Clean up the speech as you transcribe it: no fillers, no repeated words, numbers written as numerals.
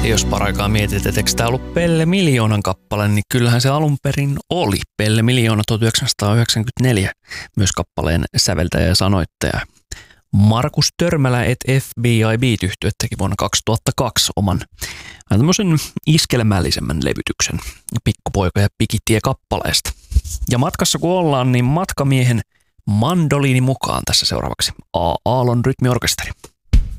Jos paraikaa mietit, että eikö tämä ollut Pelle Miljoonan kappale, niin kyllähän se alun perin oli. Pelle Miljoona 1994, myös kappaleen säveltäjä ja sanoittaja. Markus Törmälä et FBI Beat-yhtye teki vuonna 2002 oman tämmöisen iskelmällisemmän levytyksen Pikkupoika ja Pikitie-kappaleesta. Ja matkassa kun ollaan, niin matkamiehen mandoliini mukaan tässä seuraavaksi. A. Aallon rytmiorkesteri.